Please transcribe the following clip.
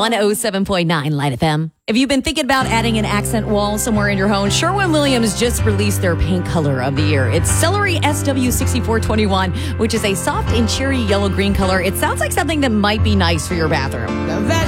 107.9 Light FM. If you've been thinking about adding an accent wall somewhere in your home, Sherwin-Williams just released their paint color of the year. It's Celery SW6421, which is a soft and cheery yellow-green color. It sounds like something that might be nice for your bathroom.